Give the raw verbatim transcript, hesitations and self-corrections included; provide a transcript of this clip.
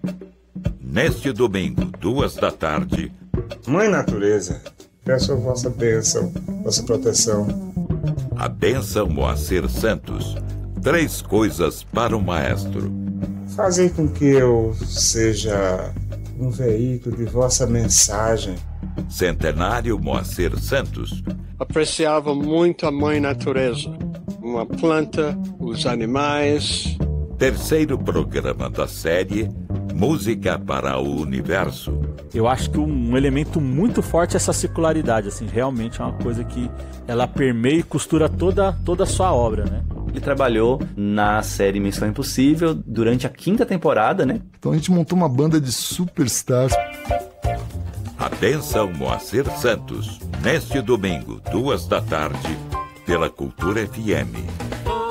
Neste domingo, duas da tarde. Mãe Natureza, peço a vossa bênção, vossa proteção. A bênção Moacir Santos. Três coisas para o maestro. Fazei com que eu seja um veículo de vossa mensagem. Centenário Moacir Santos. Apreciava muito a Mãe Natureza. Uma planta, os animais. Terceiro programa da série Música para o Universo. Eu acho que um elemento muito forte é essa circularidade, assim, realmente é uma coisa que ela permeia e costura toda, toda a sua obra, né? Ele trabalhou na série Missão Impossível durante a quinta temporada, né? Então a gente montou uma banda de superstars. A bênção Moacir Santos, neste domingo, duas da tarde, pela Cultura F M.